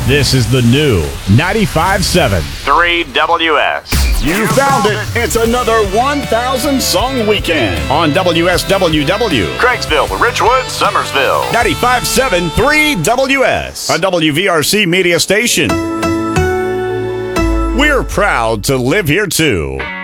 This is the new 95.7 3WS. You found it. It's another 1,000 song weekend on WSWW, Craigsville, Richwood, Summersville. 95.7 3WS, a WVRC media station. We're proud to live here too.